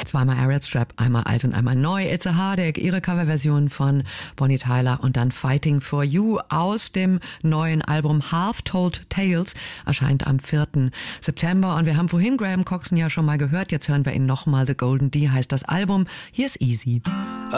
Zweimal Arab Strap, einmal alt und einmal neu. It's a Heartache, ihre Coverversion von Bonnie Tyler und dann Fighting for You aus dem neuen Album Half Told Tales, erscheint am 4. September. Und wir haben vorhin Graham Coxon ja schon mal gehört, jetzt hören wir ihn nochmal. The Golden D heißt das Album. Hier ist Easy.